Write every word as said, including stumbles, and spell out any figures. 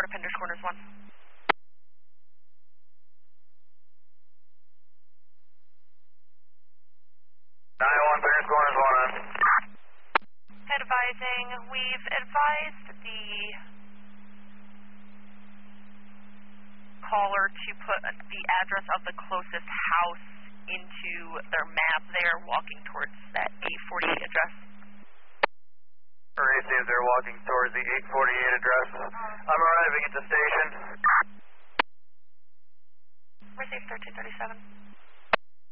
Port of Penders Corners one. nine one Penders Corners one. Advising, we've advised the caller to put the address of the closest house into their map there, walking towards that eight forty-eight address. Received, they're walking towards the eight forty-eight address. I'm arriving at the station. Received thirteen thirty-seven.